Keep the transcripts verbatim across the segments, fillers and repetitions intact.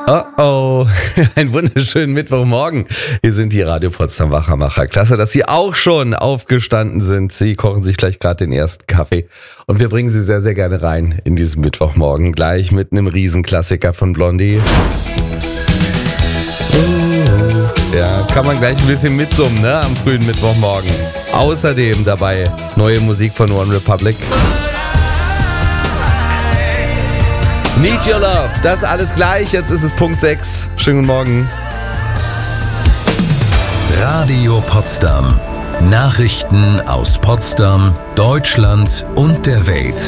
Oh oh, einen wunderschönen Mittwochmorgen. Hier sind die Radio Potsdam Wachmacher. Klasse, dass Sie auch schon aufgestanden sind. Sie kochen sich gleich gerade den ersten Kaffee. Und wir bringen Sie sehr, sehr gerne rein in diesen Mittwochmorgen. Gleich mit einem Riesenklassiker von Blondie. Ja, kann man gleich ein bisschen mitsummen, ne, am frühen Mittwochmorgen. Außerdem dabei neue Musik von One Republic. Need Your Love, das alles gleich. Jetzt ist es Punkt sechs. Schönen guten Morgen. Radio Potsdam. Nachrichten aus Potsdam, Deutschland und der Welt.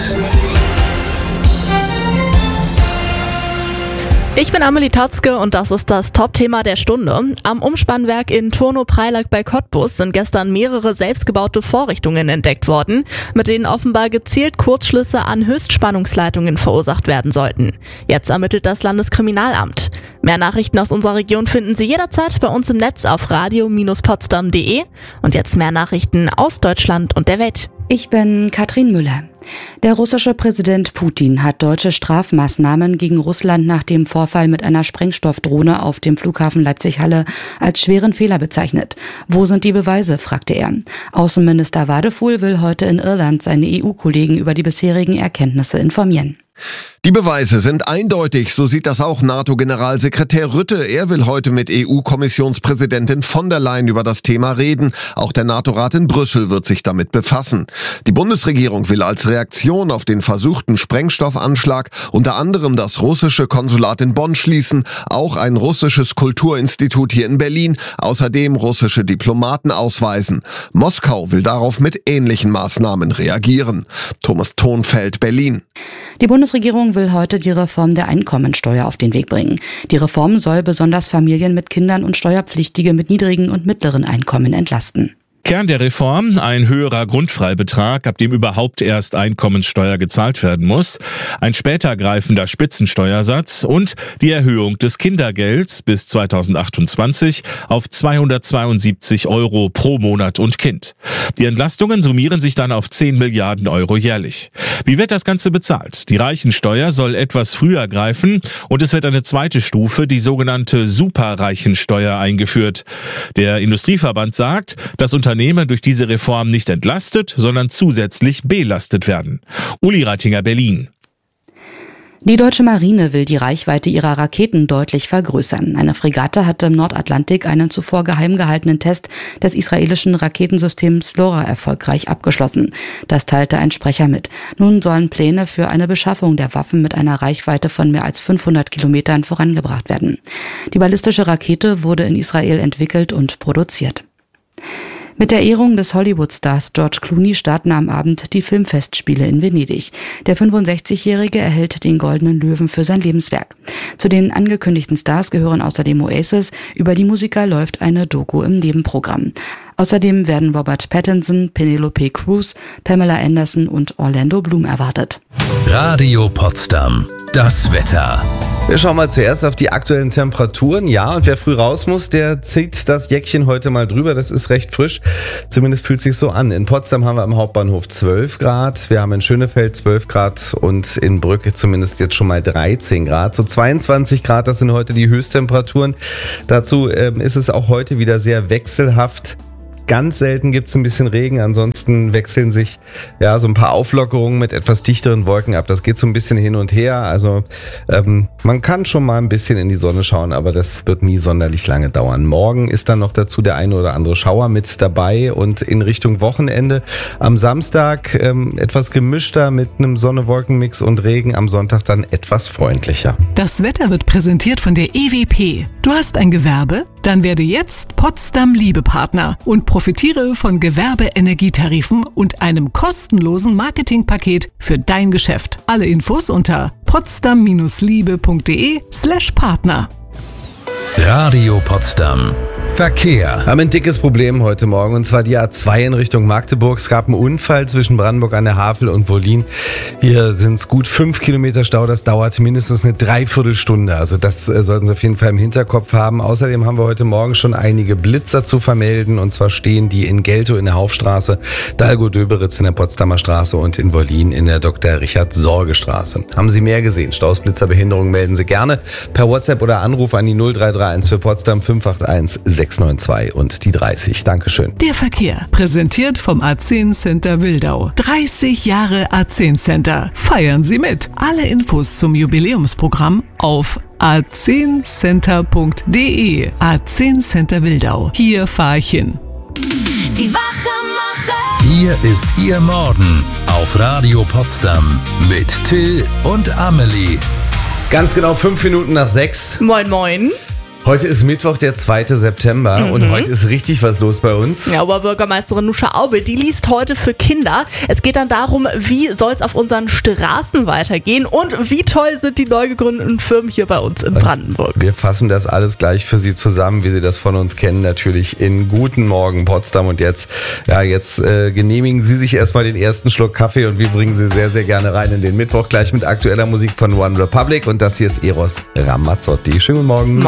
Ich bin Amelie Totzke und das ist das Top-Thema der Stunde. Am Umspannwerk in Turnow-Preilack bei Cottbus sind gestern mehrere selbstgebaute Vorrichtungen entdeckt worden, mit denen offenbar gezielt Kurzschlüsse an Höchstspannungsleitungen verursacht werden sollten. Jetzt ermittelt das Landeskriminalamt. Mehr Nachrichten aus unserer Region finden Sie jederzeit bei uns im Netz auf radio Bindestrich potsdam punkt de. Und jetzt mehr Nachrichten aus Deutschland und der Welt. Ich bin Katrin Müller. Der russische Präsident Putin hat deutsche Strafmaßnahmen gegen Russland nach dem Vorfall mit einer Sprengstoffdrohne auf dem Flughafen Leipzig-Halle als schweren Fehler bezeichnet. Wo sind die Beweise, fragte er. Außenminister Wadefuhl will heute in Irland seine E U-Kollegen über die bisherigen Erkenntnisse informieren. Die Beweise sind eindeutig, so sieht das auch NATO-Generalsekretär Rutte. Er will heute mit E U-Kommissionspräsidentin von der Leyen über das Thema reden. Auch der NATO-Rat in Brüssel wird sich damit befassen. Die Bundesregierung will als Reaktion auf den versuchten Sprengstoffanschlag unter anderem das russische Konsulat in Bonn schließen, auch ein russisches Kulturinstitut hier in Berlin, außerdem russische Diplomaten ausweisen. Moskau will darauf mit ähnlichen Maßnahmen reagieren. Thomas Thonfeld, Berlin. Die Bundesregierung will heute die Reform der Einkommensteuer auf den Weg bringen. Die Reform soll besonders Familien mit Kindern und Steuerpflichtige mit niedrigen und mittleren Einkommen entlasten. Kern der Reform, ein höherer Grundfreibetrag, ab dem überhaupt erst Einkommenssteuer gezahlt werden muss, ein später greifender Spitzensteuersatz und die Erhöhung des Kindergelds bis zweitausendachtundzwanzig auf zweihundertzweiundsiebzig Euro pro Monat und Kind. Die Entlastungen summieren sich dann auf zehn Milliarden Euro jährlich. Wie wird das Ganze bezahlt? Die Reichensteuer soll etwas früher greifen und es wird eine zweite Stufe, die sogenannte Superreichensteuer, eingeführt. Der Industrieverband sagt, dass Unternehmen durch diese Reform nicht entlastet, sondern zusätzlich belastet werden. Uli Reitinger, Berlin. Die deutsche Marine will die Reichweite ihrer Raketen deutlich vergrößern. Eine Fregatte hatte im Nordatlantik einen zuvor geheim gehaltenen Test des israelischen Raketensystems LoRa erfolgreich abgeschlossen. Das teilte ein Sprecher mit. Nun sollen Pläne für eine Beschaffung der Waffen mit einer Reichweite von mehr als fünfhundert Kilometern vorangebracht werden. Die ballistische Rakete wurde in Israel entwickelt und produziert. Mit der Ehrung des Hollywood-Stars George Clooney starten am Abend die Filmfestspiele in Venedig. Der fünfundsechzigjährige erhält den Goldenen Löwen für sein Lebenswerk. Zu den angekündigten Stars gehören außerdem Oasis. Über die Musiker läuft eine Doku im Nebenprogramm. Außerdem werden Robert Pattinson, Penelope Cruz, Pamela Anderson und Orlando Bloom erwartet. Radio Potsdam. Das Wetter. Wir schauen mal zuerst auf die aktuellen Temperaturen. Ja, und wer früh raus muss, der zieht das Jäckchen heute mal drüber. Das ist recht frisch. Zumindest fühlt es sich so an. In Potsdam haben wir am Hauptbahnhof zwölf Grad. Wir haben in Schönefeld zwölf Grad und in Brücke zumindest jetzt schon mal dreizehn Grad. So zweiundzwanzig Grad, das sind heute die Höchsttemperaturen. Dazu ähm, ist es auch heute wieder sehr wechselhaft. Ganz selten gibt es ein bisschen Regen, ansonsten wechseln sich ja so ein paar Auflockerungen mit etwas dichteren Wolken ab. Das geht so ein bisschen hin und her, also ähm, man kann schon mal ein bisschen in die Sonne schauen, aber das wird nie sonderlich lange dauern. Morgen ist dann noch dazu der eine oder andere Schauer mit dabei und in Richtung Wochenende. Am Samstag ähm, etwas gemischter mit einem Sonne-Wolken-Mix und Regen, am Sonntag dann etwas freundlicher. Das Wetter wird präsentiert von der E W P. Du hast ein Gewerbe? Dann werde jetzt Potsdam Liebepartner und profitiere von Gewerbeenergietarifen und einem kostenlosen Marketingpaket für dein Geschäft. Alle Infos unter potsdam-liebe punkt de slash Partner. Radio Potsdam. Verkehr. Wir haben ein dickes Problem heute Morgen, und zwar die A zwei in Richtung Magdeburg. Es gab einen Unfall zwischen Brandenburg an der Havel und Wollin. Hier sind es gut fünf Kilometer Stau. Das dauert mindestens eine Dreiviertelstunde. Also das äh, sollten Sie auf jeden Fall im Hinterkopf haben. Außerdem haben wir heute Morgen schon einige Blitzer zu vermelden. Und zwar stehen die in Geltow in der Haufstraße, Dalgo-Döberitz in der Potsdamer Straße und in Wollin in der Doktor Richard Sorge Straße. Haben Sie mehr gesehen? Staus, Blitzer, Behinderungen, melden Sie gerne per WhatsApp oder Anruf an die null drei drei eins für Potsdam fünf acht eins sechs neun zwei und die dreißig. Dankeschön. Der Verkehr, präsentiert vom A zehn Center Wildau. dreißig Jahre A zehn Center. Feiern Sie mit. Alle Infos zum Jubiläumsprogramm auf a zehn center punkt de. A zehn Center Wildau. Hier fahr ich hin. Die Wachemacher. Hier ist Ihr Morgen auf Radio Potsdam mit Till und Amelie. Ganz genau fünf Minuten nach sechs. Moin, moin. Heute ist Mittwoch, der zweite September, mhm. und heute ist richtig was los bei uns. Ja, Oberbürgermeisterin Nuscha Aubel, die liest heute für Kinder. Es geht dann darum, wie soll es auf unseren Straßen weitergehen und wie toll sind die neu gegründeten Firmen hier bei uns in Brandenburg. Wir fassen das alles gleich für Sie zusammen, wie Sie das von uns kennen, natürlich in Guten Morgen Potsdam. Und jetzt, ja, jetzt äh, genehmigen Sie sich erstmal den ersten Schluck Kaffee und wir bringen Sie sehr, sehr gerne rein in den Mittwoch, gleich mit aktueller Musik von One Republic. Und das hier ist Eros Ramazzotti. Schönen guten Morgen.